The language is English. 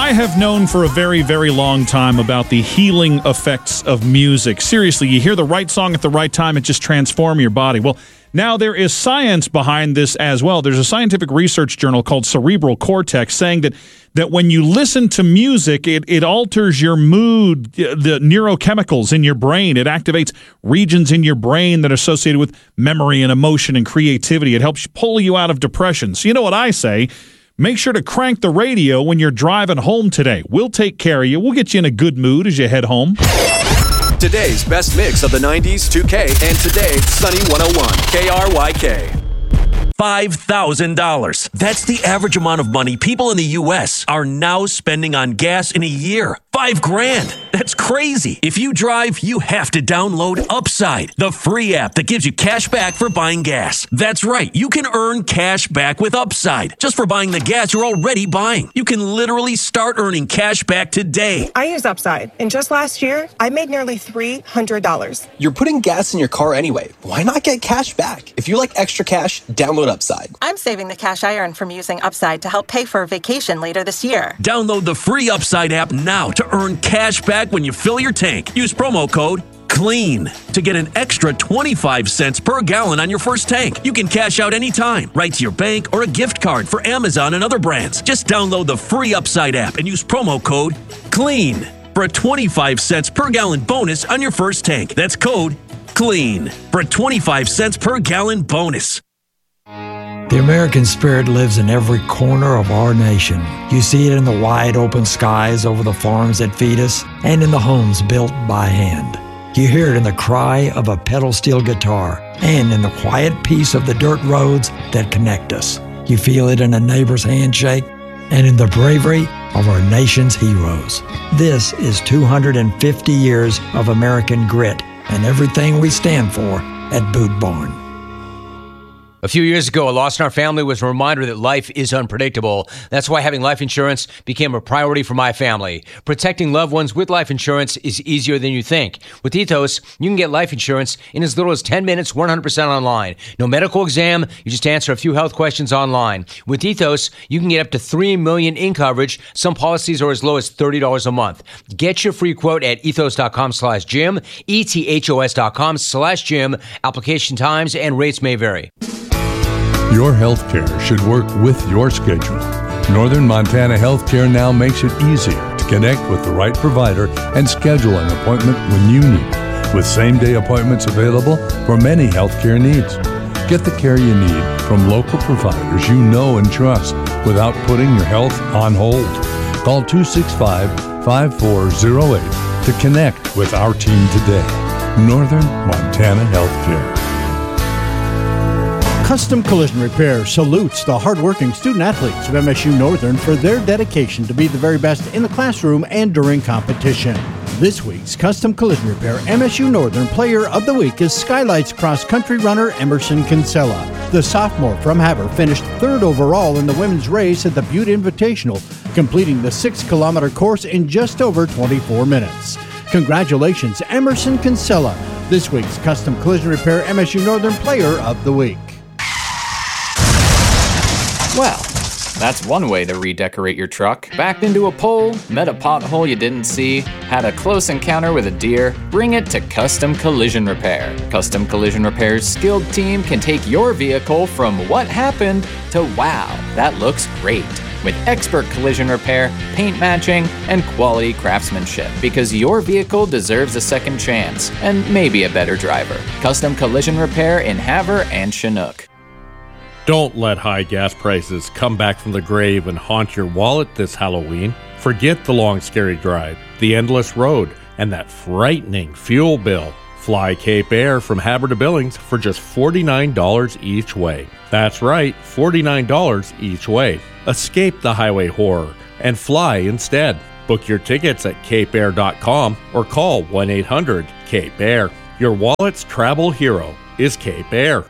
I have known for a very, very long time about the healing effects of music. Seriously, you hear the right song at the right time, it just transforms your body. Well, now there is science behind this as well. There's a scientific research journal called Cerebral Cortex saying that when you listen to music, it alters your mood, the neurochemicals in your brain. It activates regions in your brain that are associated with memory and emotion and creativity. It helps pull you out of depression. So you know what I say? Make sure to crank the radio when you're driving home today. We'll take care of you. We'll get you in a good mood as you head home. Today's best mix of the 90s, 2K, and today, Sunny 101, KRYK. $5,000. That's the average amount of money people in the U.S. are now spending on gas in a year. $5,000. That's crazy. If you drive, you have to download Upside, the free app that gives you cash back for buying gas. That's right. You can earn cash back with Upside just for buying the gas you're already buying. You can literally start earning cash back today. I use Upside, and just last year, I made nearly $300. You're putting gas in your car anyway. Why not get cash back? If you like extra cash, download Upside. I'm saving the cash I earn from using Upside to help pay for a vacation later this year. Download the free Upside app now to earn cash back when you fill your tank. Use promo code CLEAN to get an extra 25 cents per gallon on your first tank. You can cash out anytime, right to your bank or a gift card for Amazon and other brands. Just download the free Upside app and use promo code CLEAN for a 25 cents per gallon bonus on your first tank. That's code CLEAN for a 25 cents per gallon bonus. The American spirit lives in every corner of our nation. You see it in the wide open skies over the farms that feed us and in the homes built by hand. You hear it in the cry of a pedal steel guitar and in the quiet peace of the dirt roads that connect us. You feel it in a neighbor's handshake and in the bravery of our nation's heroes. This is 250 years of American grit and everything we stand for at Boot Barn. A few years ago, a loss in our family was a reminder that life is unpredictable. That's why having life insurance became a priority for my family. Protecting loved ones with life insurance is easier than you think. With Ethos, you can get life insurance in as little as 10 minutes, 100% online. No medical exam, you just answer a few health questions online. With Ethos, you can get up to $3 million in coverage. Some policies are as low as $30 a month. Get your free quote at ethos.com/Jim, ethos.com/Jim. Application times and rates may vary. Your healthcare should work with your schedule. Northern Montana Healthcare now makes it easier to connect with the right provider and schedule an appointment when you need it, with same-day appointments available for many healthcare needs. Get the care you need from local providers you know and trust without putting your health on hold. Call 265-5408 to connect with our team today. Northern Montana Healthcare. Custom Collision Repair salutes the hardworking student-athletes of MSU Northern for their dedication to be the very best in the classroom and during competition. This week's Custom Collision Repair MSU Northern Player of the Week is Skylights cross-country runner Emerson Kinsella. The sophomore from Havre finished third overall in the women's race at the Butte Invitational, completing the 6-kilometer course in just over 24 minutes. Congratulations, Emerson Kinsella, this week's Custom Collision Repair MSU Northern Player of the Week. Well, that's one way to redecorate your truck. Backed into a pole, met a pothole you didn't see, had a close encounter with a deer, bring it to Custom Collision Repair. Custom Collision Repair's skilled team can take your vehicle from what happened to wow, that looks great. With expert collision repair, paint matching, and quality craftsmanship. Because your vehicle deserves a second chance, and maybe a better driver. Custom Collision Repair in Havre and Chinook. Don't let high gas prices come back from the grave and haunt your wallet this Halloween. Forget the long, scary drive, the endless road, and that frightening fuel bill. Fly Cape Air from Havre to Billings for just $49 each way. That's right, $49 each way. Escape the highway horror and fly instead. Book your tickets at capeair.com or call 1-800-CAPE-AIR. Your wallet's travel hero is Cape Air.